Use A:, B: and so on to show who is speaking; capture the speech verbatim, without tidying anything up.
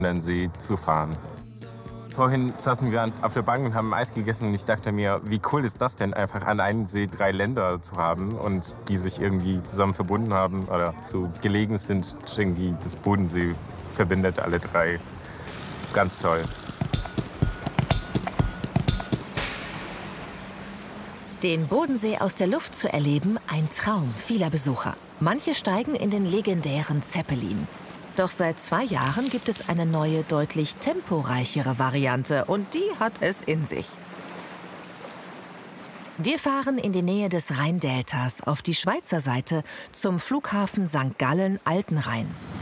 A: See zu fahren. Vorhin saßen wir auf der Bank und haben Eis gegessen und ich dachte mir, wie cool ist das denn, einfach an einem See drei Länder zu haben und die sich irgendwie zusammen verbunden haben oder so gelegen sind, irgendwie das Bodensee verbindet alle drei. Ganz toll.
B: Den Bodensee aus der Luft zu erleben, ein Traum vieler Besucher. Manche steigen in den legendären Zeppelin. Doch seit zwei Jahren gibt es eine neue, deutlich temporeichere Variante und die hat es in sich. Wir fahren in die Nähe des Rheindeltas auf die Schweizer Seite zum Flughafen Sankt Gallen-Altenrhein.